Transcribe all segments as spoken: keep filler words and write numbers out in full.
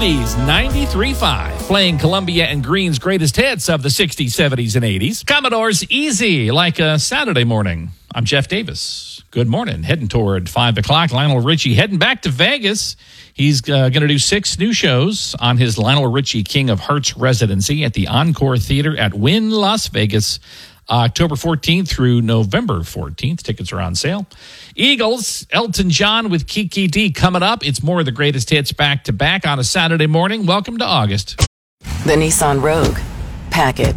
Oldies ninety-three point five, playing Columbia and Green's greatest hits of the sixties, seventies, and eighties. Commodore's Easy, like a Saturday morning. I'm Jeff Davis. Good morning. Heading toward five o'clock. Lionel Richie heading back to Vegas. He's uh, going to do six new shows on his Lionel Richie King of Hearts residency at the Encore Theater at Wynn Las Vegas, October fourteenth through November fourteenth. Tickets are on sale. Eagles, Elton John with Kiki D coming up. It's more of the greatest hits back to back on a Saturday morning. Welcome to August. The Nissan Rogue. Pack it.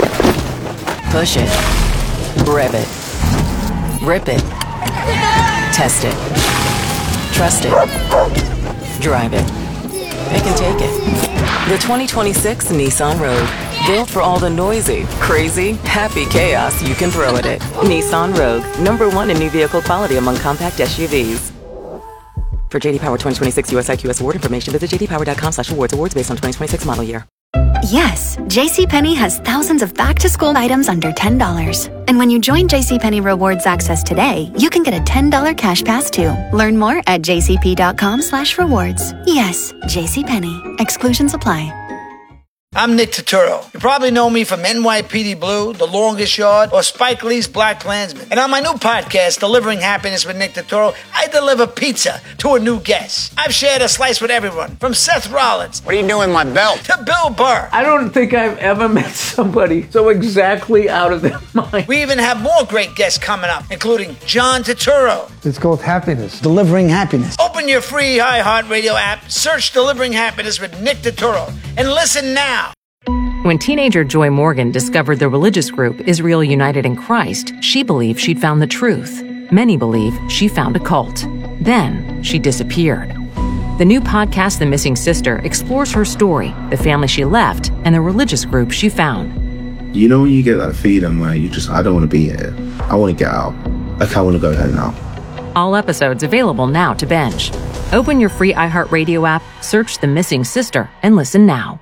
Push it. Rev it. Rip it. Test it. Trust it. Drive it. Pick and take it. The twenty twenty-six Nissan Rogue. Built for all the noisy, crazy, happy chaos you can throw at it. Nissan Rogue. Number one in new vehicle quality among compact S U Vs. For J D Power twenty twenty-six U S I Q S award information, visit j d power dot com slash awards. Awards based on twenty twenty-six model year. Yes, JCPenney has thousands of back-to-school items under ten dollars. And when you join JCPenney Rewards Access today, you can get a ten dollars cash pass too. Learn more at j c p dot com slash rewards. Yes, JCPenney. Exclusions apply. I'm Nick Turturro. You probably know me from N Y P D Blue, The Longest Yard, or Spike Lee's Black Klansman. And on my new podcast, Delivering Happiness with Nick Turturro, I deliver pizza to a new guest. I've shared a slice with everyone, from Seth Rollins. What are you doing with my belt? To Bill Burr. I don't think I've ever met somebody so exactly out of their mind. We even have more great guests coming up, including John Turturro. It's called Happiness. Delivering Happiness. Open your free iHeartRadio app, search Delivering Happiness with Nick Turturro, and listen now. When teenager Joy Morgan discovered the religious group Israel United in Christ, she believed she'd found the truth. Many believe she found a cult. Then she disappeared. The new podcast, The Missing Sister, explores her story, the family she left, and the religious group she found. You know when you get that feeling where you just, I don't want to be here. I want to get out. Like, I want to go home now. All episodes available now to binge. Open your free iHeartRadio app, search The Missing Sister, and listen now.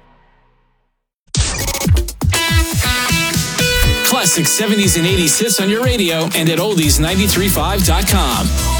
Classic seventies and eighties hits on your radio and at oldies ninety-three point five dot com.